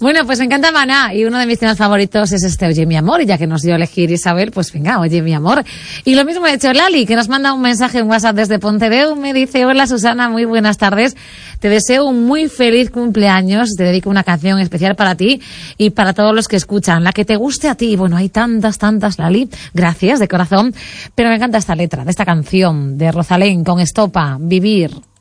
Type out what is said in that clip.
Bueno, pues me encanta Maná y uno de mis temas favoritos es este Oye mi amor, y ya que nos dio a elegir Isabel, pues venga, Oye mi amor. Y lo mismo ha hecho Lali, que nos manda un mensaje en WhatsApp desde Pontedeu, me dice: hola Susana, muy buenas tardes, te deseo un muy feliz cumpleaños, te dedico una canción especial para ti y para todos los que escuchan, la que te guste a ti. Bueno, hay tantas, Lali, gracias de corazón, pero me encanta esta letra de esta canción de Rosalén con Estopa, Vivir.